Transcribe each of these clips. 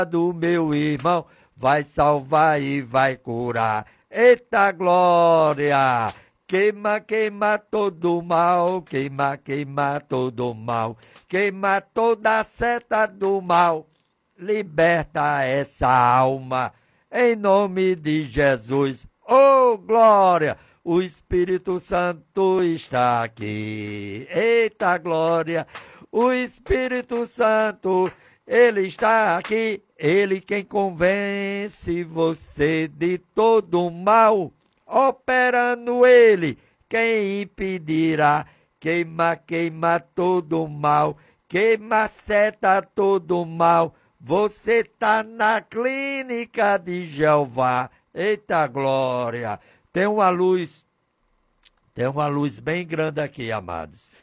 do meu irmão, vai salvar e vai curar. Eita glória! Queima, queima todo mal, queima, queima todo mal, queima toda seta do mal, liberta essa alma, em nome de Jesus. Oh, glória! O Espírito Santo está aqui. Eita glória! O Espírito Santo, ele está aqui. Ele quem convence você de todo mal. Operando ele, quem impedirá? Queima, queima todo mal, queima, seta todo mal. Você tá na clínica de Jeová. Eita glória! Tem uma luz bem grande aqui, amados.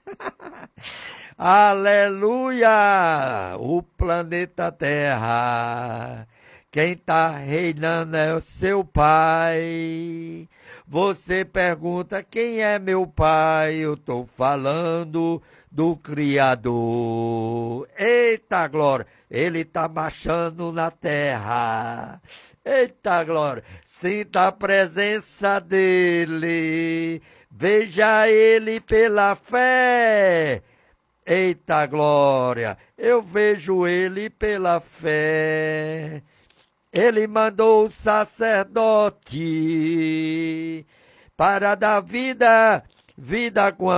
Aleluia! O planeta Terra. Quem está reinando é o seu pai. Você pergunta, quem é meu pai? Eu estou falando do Criador. Eita glória! Ele está marchando na terra. Eita glória! Sinta a presença dele. Veja ele pela fé. Eita glória! Eu vejo ele pela fé. Ele mandou o sacerdote para dar vida com a